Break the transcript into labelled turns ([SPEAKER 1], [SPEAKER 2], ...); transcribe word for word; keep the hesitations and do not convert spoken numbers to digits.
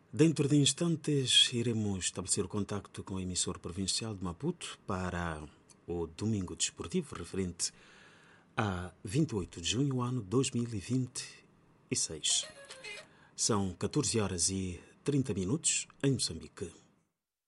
[SPEAKER 1] Dentro de instantes, iremos estabelecer o contacto com o emissor provincial de Maputo para o Domingo Desportivo, referente a vinte e oito de junho, ano dois mil e vinte e seis. São catorze horas e trinta minutos em Moçambique.